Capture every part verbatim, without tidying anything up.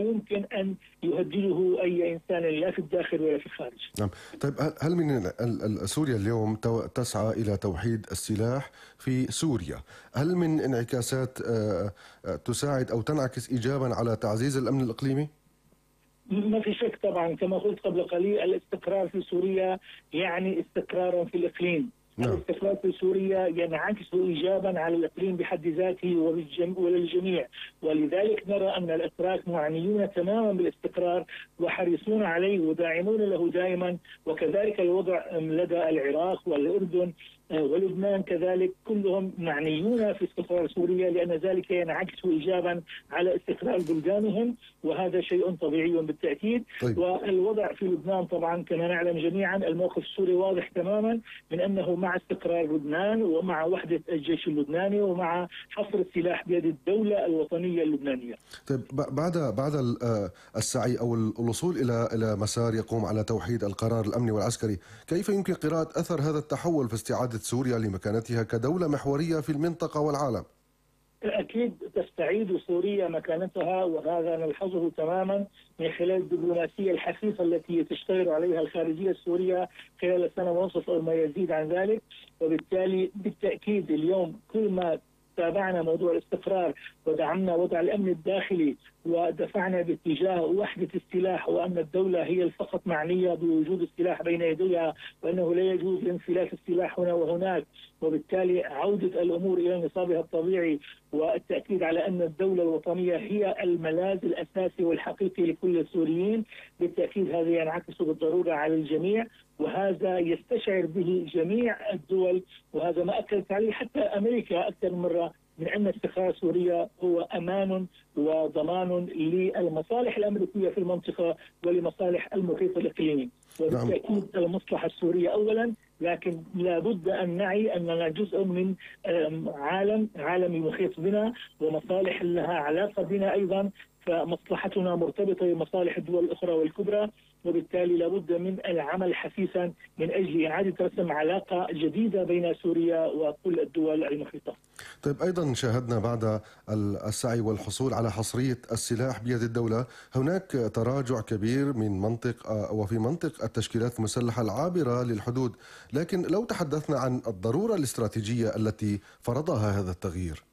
يمكن أن يهدده أي إنسان لا في الداخل ولا في الخارج. نعم. طيب هل من سوريا اليوم تسعى إلى توحيد السلاح في سوريا؟ هل من انعكاسات تساعد أو تنعكس إيجابا على تعزيز الأمن الإقليمي؟ ما في شك طبعا، كما قلت قبل قليل، الاستقرار في سوريا يعني استقرارا في الإقليم. نعم. الاستقرار في سوريا ينعكس إيجابا على الإقليم بحد ذاته وللجميع، ولذلك نرى أن الأتراك معنيون تماما بالاستقرار وحريصون عليه وداعمون له دائما، وكذلك الوضع لدى العراق والأردن ولبنان كذلك، كلهم معنيون في استقرار سوريا، لأن ذلك ينعكس إيجابا على استقرار بلدانهم، وهذا شيء طبيعي بالتأكيد. طيب. والوضع في لبنان طبعا كما نعلم جميعا الموقف السوري واضح تماما من أنه مع استقرار لبنان ومع وحدة الجيش اللبناني ومع حصر السلاح بيد الدولة الوطنية اللبنانية. طيب بعد بعد السعي أو الوصول إلى إلى مسار يقوم على توحيد القرار الأمني والعسكري، كيف يمكن قراءة أثر هذا التحول في استعادة سوريا لمكانتها كدولة محورية في المنطقة والعالم؟ أكيد تستعيد سوريا مكانتها، وهذا نلحظه تماما من خلال الدبلوماسية الحثيثة التي تشتغل عليها الخارجية السورية خلال سنة ونصف أو ما يزيد عن ذلك. وبالتالي بالتأكيد اليوم كل ما تابعنا موضوع الاستقرار ودعمنا وضع الأمن الداخلي ودفعنا باتجاه وحدة السلاح، وأن الدولة هي فقط معنية بوجود السلاح بين يديها، وأنه لا يجوز انفلات السلاح هنا وهناك، وبالتالي عودة الأمور إلى نصابها الطبيعي، والتأكيد على أن الدولة الوطنية هي الملاذ الأساسي والحقيقي لكل السوريين. بالتأكيد هذا ينعكس بالضرورة على الجميع، وهذا يستشعر به جميع الدول، وهذا ما أكدت عليه حتى أمريكا أكثر من مرة، من أن استقرار سوريا هو أمان وضمان للمصالح الأمريكية في المنطقة ولمصالح المحيط الإقليمي. وبالتأكيد المصلحة السورية أولا، لكن لا بد أن نعي أننا جزء من عالم عالمي محيط بنا ومصالح لها علاقة بنا أيضا، فمصلحتنا مرتبطة بمصالح الدول الأخرى والكبرى، وبالتالي لابد من العمل حثيثا من أجل إعادة رسم علاقة جديدة بين سوريا وكل الدول المحيطة. طيب أيضا شاهدنا بعد السعي والحصول على حصرية السلاح بيد الدولة هناك تراجع كبير من منطق وفي منطق التشكيلات المسلحة العابرة للحدود، لكن لو تحدثنا عن الضرورة الاستراتيجية التي فرضها هذا التغيير.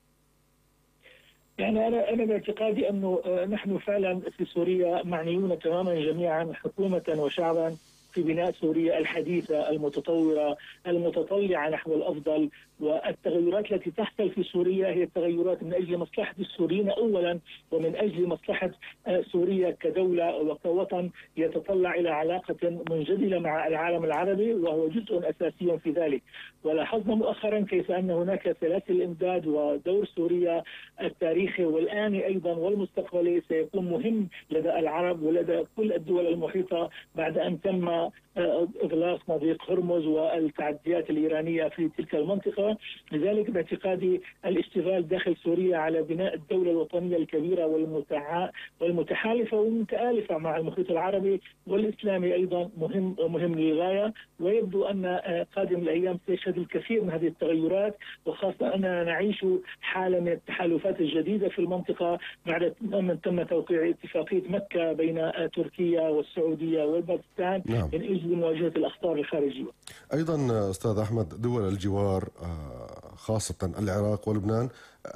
يعني أنا أنا باعتقادي أنه نحن فعلا في سوريا معنيون تماما جميعا حكومة وشعبا في بناء سوريا الحديثة المتطورة المتطلعة نحو الأفضل، والتغيرات التي تحصل في سوريا هي تغيرات من أجل مصلحة السوريين أولا، ومن أجل مصلحة سوريا كدولة وكوطن يتطلع إلى علاقة منجدلة مع العالم العربي، وهو جزء أساسي في ذلك. ولاحظنا مؤخرا كيف أن هناك سلاسل الإمداد ودور سوريا التاريخي والآني أيضا والمستقبلي سيكون مهم لدى العرب ولدى كل الدول المحيطة بعد أن تم إغلاق مضيق هرمز والتعديات الإيرانية في تلك المنطقة. لذلك باعتقادي الاشتغال داخل سوريا على بناء الدولة الوطنية الكبيرة والمتع... والمتحالفة والمتآلفة مع المحيط العربي والإسلامي أيضا مهم ومهم للغاية، ويبدو أن قادم الأيام سيشهد الكثير من هذه التغيرات، وخاصة أننا نعيش حالة من التحالفات الجديدة في المنطقة بعد أن تم توقيع اتفاقية مكة بين تركيا والسعودية والباكستان. نعم. من أجل مواجهة الأخطار الخارجية. أيضا أستاذ أحمد، دول الجوار خاصة العراق ولبنان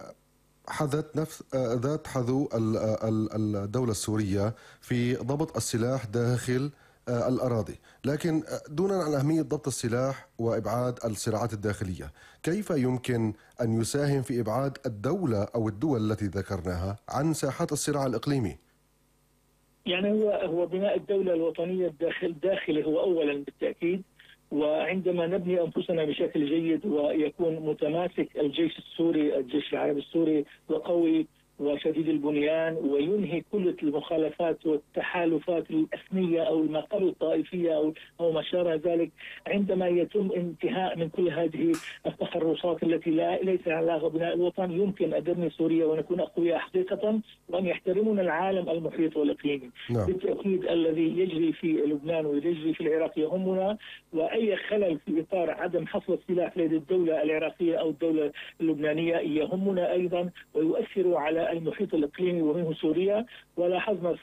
حذت نفس ذات حذو الدولة السورية في ضبط السلاح داخل الأراضي، لكن دونا عن أهمية ضبط السلاح وإبعاد الصراعات الداخلية، كيف يمكن أن يساهم في إبعاد الدولة أو الدول التي ذكرناها عن ساحات الصراع الإقليمي؟ يعني هو هو بناء الدولة الوطنية الداخل داخلي هو أولا بالتأكيد، وعندما نبني أنفسنا بشكل جيد ويكون متماسك الجيش السوري الجيش العربي السوري وقوي وشديد البنيان وينهي كل المخالفات والتحالفات الأثنية أو ما قبل الطائفية أو أو ما شابه ذلك، عندما يتم انتهاء من كل هذه التخرصات التي لا ليس لها علاقة ببناء الوطن، يمكن أن نبني سوريا ونكون أقوياء حقيقة وأن يحترمون العالم المحيط والإقليمي. نعم. بالتأكيد الذي يجري في لبنان ويجري في العراق يهمنا، وأي خلل في إطار عدم حصر السلاح لدى الدولة العراقية أو الدولة اللبنانية يهمنا أيضا ويؤثر على المحيط الإقليمي ومنه سوريا. ولاحظنا